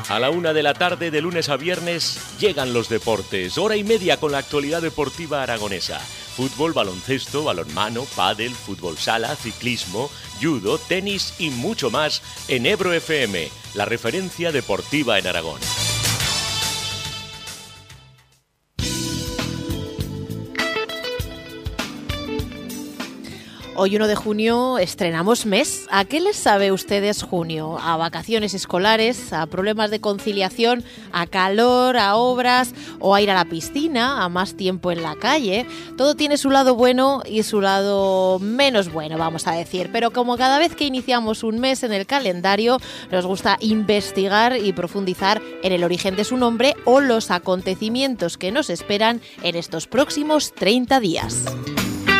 A la 1 de la tarde, de lunes a viernes, llegan los deportes. Hora y media con la actualidad deportiva aragonesa. Fútbol, baloncesto, balonmano, pádel, fútbol sala, ciclismo, judo, tenis y mucho más en Ebro FM, la referencia deportiva en Aragón. Hoy 1 de junio estrenamos mes. ¿A qué les sabe ustedes junio? ¿A vacaciones escolares? ¿A problemas de conciliación? ¿A calor? ¿A obras? ¿O a ir a la piscina? ¿A más tiempo en la calle? Todo tiene su lado bueno y su lado menos bueno, vamos a decir. Pero como cada vez que iniciamos un mes en el calendario, nos gusta investigar y profundizar en el origen de su nombre o los acontecimientos que nos esperan en estos próximos 30 días.